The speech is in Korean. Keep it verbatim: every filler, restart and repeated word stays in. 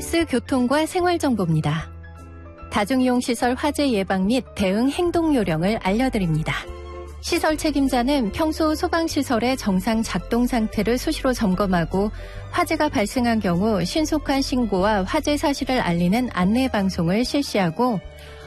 케이비에스 교통과 생활정보입니다. 다중이용시설 화재 예방 및 대응 행동 요령을 알려드립니다. 시설 책임자는 평소 소방시설의 정상 작동 상태를 수시로 점검하고 화재가 발생한 경우 신속한 신고와 화재 사실을 알리는 안내 방송을 실시하고